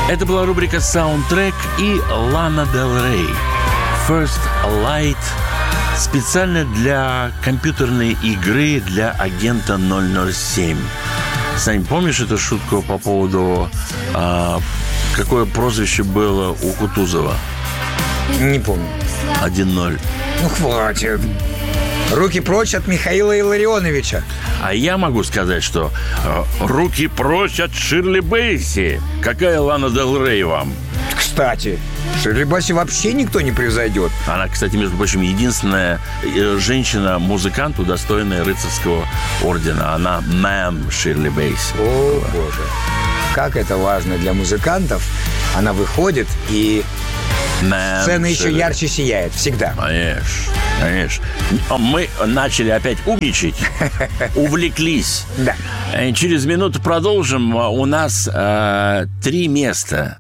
Это была рубрика «Саундтрек» и Лана Дель Рей «First Light» специально для компьютерной игры для агента 007. Сань, помнишь эту шутку по поводу, какое прозвище было у Кутузова? Не помню. 1-0. Ну, хватит. Руки прочь от Михаила Илларионовича. А я могу сказать, что руки прочь от Ширли Бейси. Какая Лана Дель Рей вам? Кстати, Ширли Бейси вообще никто не превзойдет. Она, кстати, между прочим, единственная женщина-музыкант, удостоенная рыцарского ордена. Она мэм Ширли Бейси. О, боже. Как это важно для музыкантов. Она выходит и... сцена еще ярче сияет. Всегда. Конечно. Мы начали опять умничать. Увлеклись. Да. Через минуту продолжим. У нас 3 места.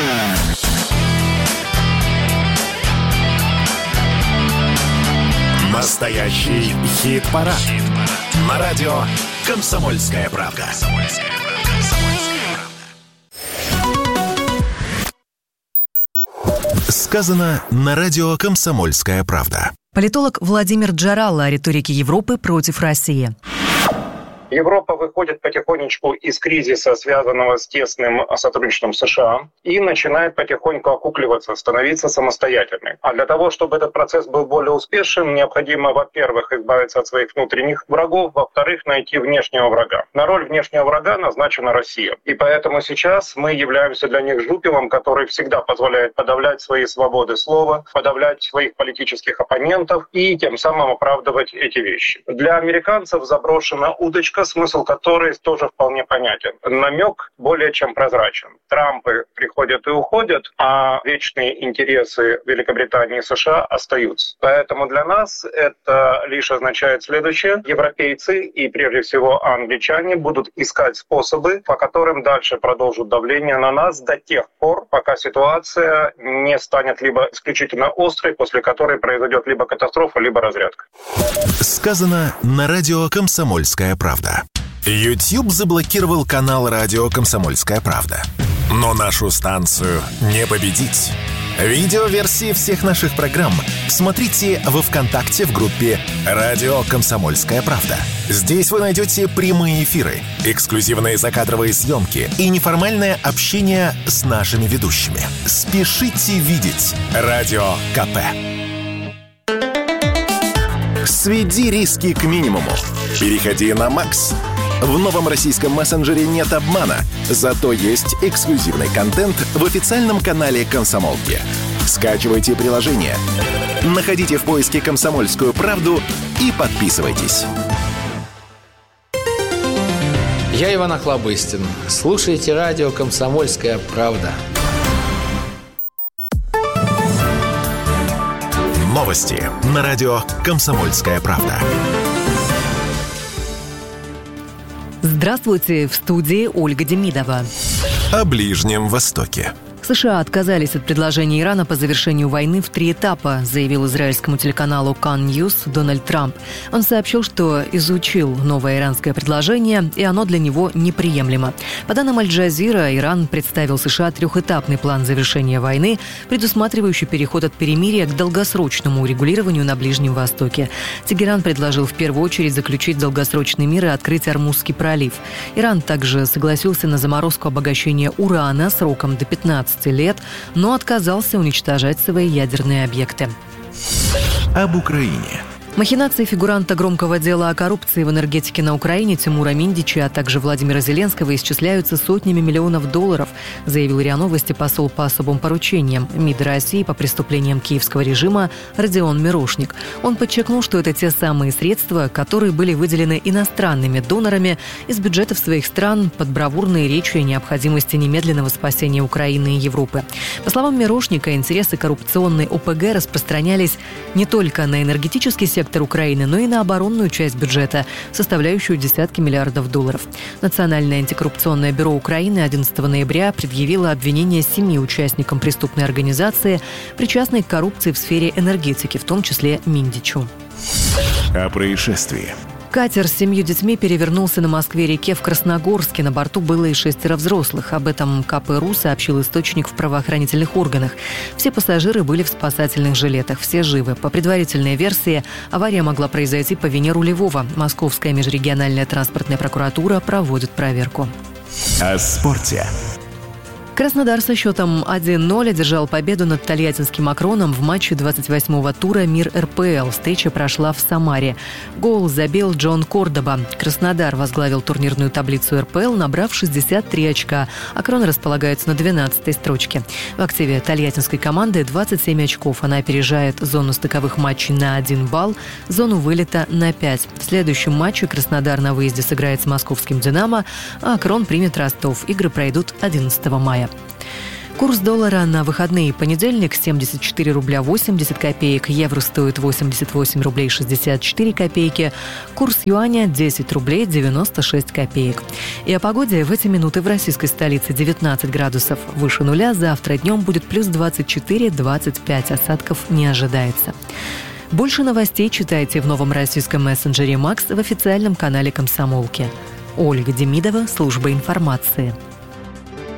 Настоящий хит-парад. На радио «Комсомольская правда». Сказано на радио «Комсомольская правда». Политолог Владимир Джаралла о риторике Европы против России. Европа выходит потихонечку из кризиса, связанного с тесным сотрудничеством США, и начинает потихоньку окукливаться, становиться самостоятельной. А для того, чтобы этот процесс был более успешным, необходимо, во-первых, избавиться от своих внутренних врагов, во-вторых, найти внешнего врага. На роль внешнего врага назначена Россия. И поэтому сейчас мы являемся для них жупелом, который всегда позволяет подавлять свои свободы слова, подавлять своих политических оппонентов и тем самым оправдывать эти вещи. Для американцев заброшена удочка, смысл которой тоже вполне понятен. Намек более чем прозрачен. Трампы приходят и уходят, а вечные интересы Великобритании и США остаются. Поэтому для нас это лишь означает следующее. Европейцы и прежде всего англичане будут искать способы, по которым дальше продолжат давление на нас до тех пор, пока ситуация не станет либо исключительно острой, после которой произойдет либо катастрофа, либо разрядка. Сказано на радио «Комсомольская правда». YouTube заблокировал канал радио «Комсомольская правда». Но нашу станцию не победить. Видеоверсии всех наших программ смотрите во ВКонтакте в группе «Радио Комсомольская правда». Здесь вы найдете прямые эфиры, эксклюзивные закадровые съемки и неформальное общение с нашими ведущими. Спешите видеть Радио КП. Сведи риски к минимуму. Переходи на Макс. В новом российском мессенджере нет обмана, зато есть эксклюзивный контент в официальном канале «Комсомолки». Скачивайте приложение, находите в поиске «Комсомольскую правду» и подписывайтесь. Я Иван Охлобыстин. Слушайте радио «Комсомольская правда». Новости на радио «Комсомольская правда». Здравствуйте, в студии Ольга Демидова. О Ближнем Востоке. США отказались от предложения Ирана по завершению войны в 3 этапа, заявил израильскому телеканалу Kan News Дональд Трамп. Он сообщил, что изучил новое иранское предложение, и оно для него неприемлемо. По данным Аль-Джазира, Иран представил США 3-этапный план завершения войны, предусматривающий переход от перемирия к долгосрочному урегулированию на Ближнем Востоке. Тегеран предложил в первую очередь заключить долгосрочный мир и открыть Ормузский пролив. Иран также согласился на заморозку обогащения урана сроком до 15 лет, но отказался уничтожать свои ядерные объекты. Об Украине. Махинации фигуранта громкого дела о коррупции в энергетике на Украине Тимура Миндича, а также Владимира Зеленского исчисляются сотнями миллионов долларов, заявил РИА Новости посол по особым поручениям МИД России по преступлениям киевского режима Родион Мирошник. Он подчеркнул, что это те самые средства, которые были выделены иностранными донорами из бюджетов своих стран под бравурные речи о необходимости немедленного спасения Украины и Европы. По словам Мирошника, интересы коррупционной ОПГ распространялись не только на энергетический сектор Украины, но и на оборонную часть бюджета, составляющую десятки миллиардов долларов. Национальное антикоррупционное бюро Украины 11 ноября предъявило обвинение 7 участникам преступной организации, причастной к коррупции в сфере энергетики, в том числе Миндичу. О происшествии. Катер с 7 детьми перевернулся на Москве-реке в Красногорске. На борту было и 6 взрослых. Об этом КПРУ сообщил источник в правоохранительных органах. Все пассажиры были в спасательных жилетах. Все живы. По предварительной версии, авария могла произойти по вине рулевого. Московская межрегиональная транспортная прокуратура проводит проверку. О спорте. Краснодар со счетом 1-0 одержал победу над тольяттинским «Акроном» в матче 28-го тура «Мир РПЛ». Встреча прошла в Самаре. Гол забил Джон Кордоба. Краснодар возглавил турнирную таблицу РПЛ, набрав 63 очка. «Акрон» располагается на 12-й строчке. В активе тольяттинской команды 27 очков. Она опережает зону стыковых матчей на 1 балл, зону вылета на 5. В следующем матче Краснодар на выезде сыграет с московским «Динамо», а «Акрон» примет Ростов. Игры пройдут 11 мая. Курс доллара на выходные: понедельник 74 рубля 80 копеек, евро стоит 88 рублей 64 копейки, курс юаня 10 рублей 96 копеек. И о погоде в эти минуты в российской столице 19 градусов выше нуля, завтра днем будет плюс 24-25, осадков не ожидается. Больше новостей читайте в новом российском мессенджере «Макс» в официальном канале «Комсомолки». Ольга Демидова, служба информации.